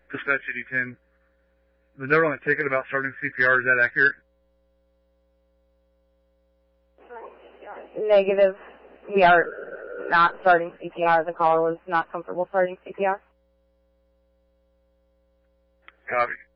Dispatch 8010. The note on the ticket about starting CPR, is that accurate? Negative. We are not starting CPR. The caller was not comfortable starting CPR. Copy.